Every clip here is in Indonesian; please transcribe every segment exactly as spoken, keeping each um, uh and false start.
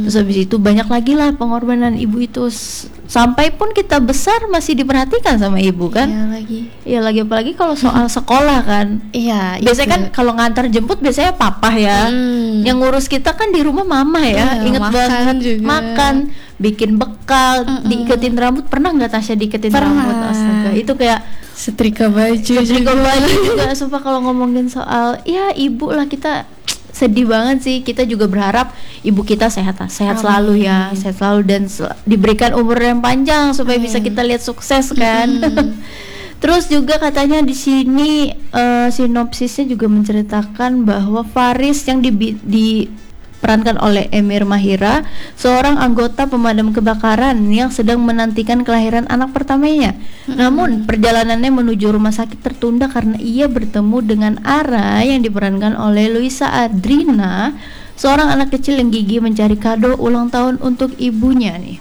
Terus habis itu banyak lagi lah pengorbanan ibu itu S- sampai pun kita besar masih diperhatikan sama ibu kan. Iya lagi. Iya lagi apalagi kalau soal sekolah kan. Iya. Biasanya itu. kan kalau ngantar jemput biasanya papa ya. Hmm. Yang ngurus kita kan di rumah mama ya. Iya, Ingat makan banget juga. makan, bikin bekal, Mm-mm. diiketin rambut. Pernah nggak Tasya diiketin Pernah. rambut? Astaga, itu kayak Setrika baju setrika juga. baju juga. Sumpah kalau ngomongin soal ya ibu lah, kita sedih banget sih. Kita juga berharap ibu kita sehat sehat Amin. selalu ya, sehat selalu dan sel- diberikan umur yang panjang supaya Amin. bisa kita lihat sukses kan. Mm-mm. Terus juga katanya di sini eh, sinopsisnya juga menceritakan bahwa Faris yang dibi- diperankan oleh Emir Mahira, seorang anggota pemadam kebakaran yang sedang menantikan kelahiran anak pertamanya. Namun perjalanannya menuju rumah sakit tertunda karena ia bertemu dengan Ara yang diperankan oleh Luisa Adrina, seorang anak kecil yang gigih mencari kado ulang tahun untuk ibunya nih.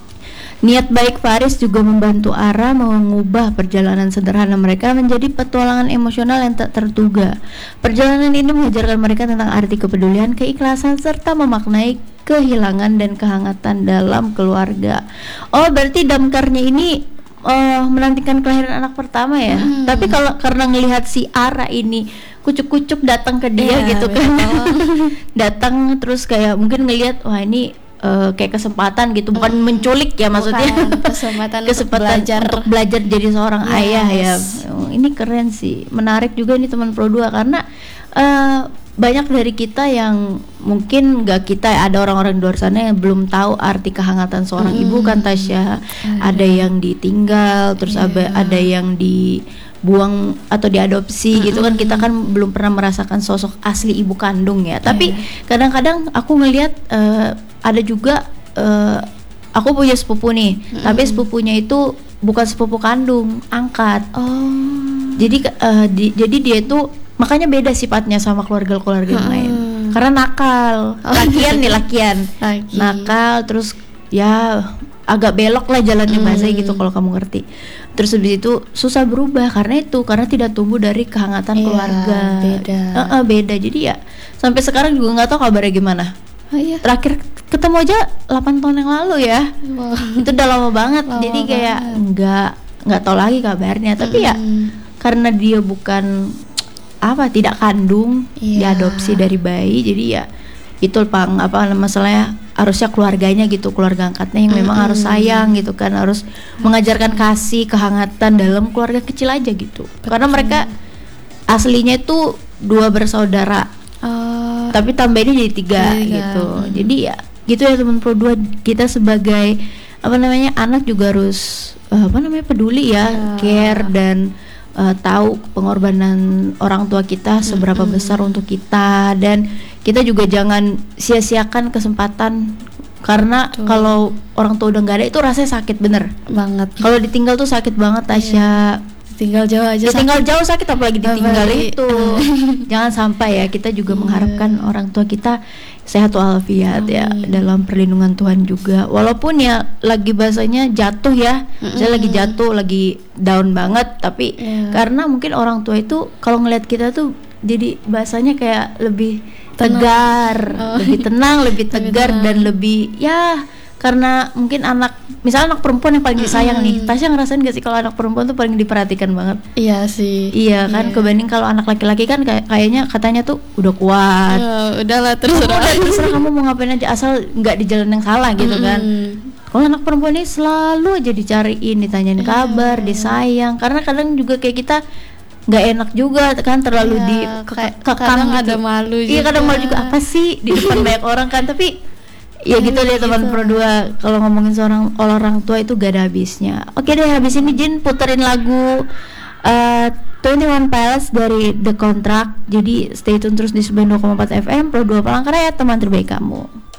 Niat baik Faris juga membantu Ara mengubah perjalanan sederhana mereka menjadi petualangan emosional yang tak terduga. Perjalanan ini mengajarkan mereka tentang arti kepedulian, keikhlasan, serta memaknai kehilangan dan kehangatan dalam keluarga. Oh, berarti damkarnya ini uh, menantikan kelahiran anak pertama ya. Hmm. Tapi kalau karena ngelihat si Ara ini kucuk-kucuk datang ke dia Iya, gitu kan. betul. Datang terus kayak mungkin ngelihat wah ini uh, kayak kesempatan gitu, bukan Mm. menculik ya maksudnya. Bukan, kesempatan, kesempatan untuk belajar untuk belajar jadi seorang Yes. ayah ya. Oh, ini keren sih, menarik juga nih teman Pro dua karena uh, banyak dari kita yang mungkin nggak kita ada orang-orang di luar sana yang belum tahu arti kehangatan seorang Mm. ibu kan Tasya. Ada yang ditinggal, terus Iya. ada ada yang dibuang atau diadopsi gitu kan. Kita kan belum pernah merasakan sosok asli ibu kandung ya. Tapi kadang-kadang aku ngelihat uh, ada juga uh, aku punya sepupu nih, tapi sepupunya itu bukan sepupu kandung, angkat. Oh. Jadi uh, di, jadi dia itu makanya beda sifatnya sama keluarga-keluarga yang lain. Karena nakal, lakian nih lakian, Laki. nakal terus ya agak belok lah jalannya bahasanya gitu kalau kamu ngerti. Terus habis itu susah berubah karena itu karena tidak tumbuh dari kehangatan Iya, keluarga. beda. Uh-uh, beda. Jadi ya sampai sekarang juga nggak tahu kabarnya gimana. Oh iya. Terakhir ketemu aja delapan tahun yang lalu ya. Wow. Itu udah lama banget. Lama Jadi kayak banget. nggak nggak tahu lagi kabarnya. Tapi ya Mm. karena dia bukan apa tidak kandung, Iya. diadopsi dari bayi, jadi ya itu pang apa masalahnya harusnya keluarganya gitu, keluarga angkatnya yang memang Mm-mm. harus sayang gitu kan, harus mengajarkan kasih kehangatan dalam keluarga kecil aja gitu. Karena mereka aslinya itu dua bersaudara, Oh. tapi tambah ini jadi tiga Jadi tiga. gitu. Mm. Jadi ya gitu ya teman Pro dua, kita sebagai apa namanya anak juga harus eh, apa namanya peduli ya, Ya. care dan uh, tahu pengorbanan orang tua kita seberapa Mm-mm. besar untuk kita, dan kita juga jangan sia-siakan kesempatan karena Betul. kalau orang tua udah nggak ada itu rasanya sakit bener. Banget. Kalau ditinggal tuh sakit banget Tasya. Tinggal jauh aja. Ya, sakit. tinggal jauh sakit apalagi ditinggal Apalagi- itu. Jangan sampai ya, kita juga Iya. mengharapkan orang tua kita sehat walafiat ya, Amin. dalam perlindungan Tuhan juga. Walaupun ya lagi bahasanya jatuh ya, saya lagi jatuh, lagi down banget, tapi Iya. karena mungkin orang tua itu kalau ngelihat kita tuh jadi bahasanya kayak lebih Tenang. tegar, Oh. lebih tenang, lebih tegar tenang. dan lebih ya karena mungkin anak misalnya anak perempuan yang paling disayang nih. Tasya ngerasain gak sih kalau anak perempuan tuh paling diperhatikan banget? Iya sih. Iya kan, kebanding kalau anak laki-laki kan kayak kayaknya katanya tuh udah kuat. Oh, udahlah Kamu terserah. udah terserah kamu mau ngapain aja asal nggak di jalan yang salah gitu kan. Mm. Kalau anak perempuan ini selalu aja dicariin, ditanyain kabar, disayang. Karena kadang juga kayak kita nggak enak juga kan, terlalu Iya, di kayak kekang kadang gitu. ada malu Iya kadang juga. malu juga, apa sih di depan banyak orang kan, tapi ya Iya, gitu deh teman gitu. Pro dua, kalau ngomongin seorang orang tua itu gak ada habisnya. Oke deh, habis ini Jin puterin lagu uh, twenty one Pilots dari The Contract. Jadi stay tune terus di sembilan puluh dua koma empat F M Pro dua Palangkaraya, teman terbaik kamu.